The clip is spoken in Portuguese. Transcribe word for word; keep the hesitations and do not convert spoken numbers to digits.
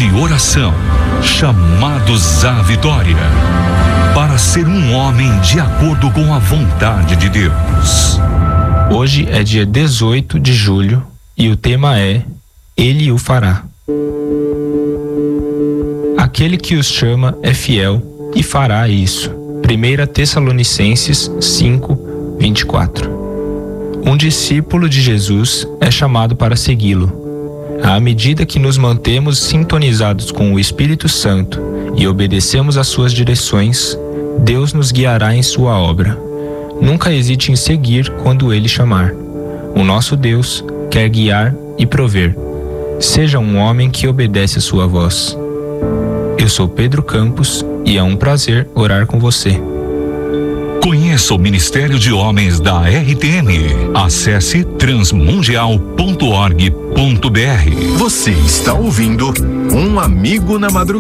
de oração, chamados à vitória, para ser um homem de acordo com a vontade de Deus. Hoje é dia dezoito de julho e o tema é Ele o fará. Aquele que os chama é fiel e fará isso. primeira Tessalonicenses cinco, vinte e quatro. Um discípulo de Jesus é chamado para segui-lo. À medida que nos mantemos sintonizados com o Espírito Santo e obedecemos às suas direções, Deus nos guiará em sua obra. Nunca hesite em seguir quando Ele chamar. O nosso Deus quer guiar e prover. Seja um homem que obedece à sua voz. Eu sou Pedro Campos e é um prazer orar com você. Conheça o Ministério de Homens da R T M. Acesse transmundial ponto org ponto br. Você está ouvindo Um Amigo na Madrugada.